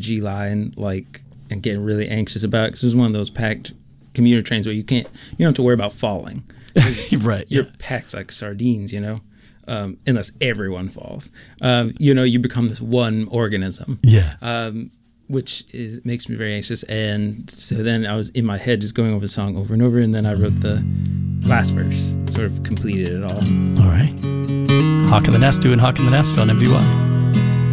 G line, like, and getting really anxious about it, because it was one of those packed commuter trains where you don't have to worry about falling. Right. You're packed like sardines, unless everyone falls. You become this one organism. Yeah. Which makes me very anxious. And so then I was in my head just going over the song over and over, and then I wrote the last verse, sort of completed it all. All right. Hawk in the Nest doing Hawk in the Nest on MVY.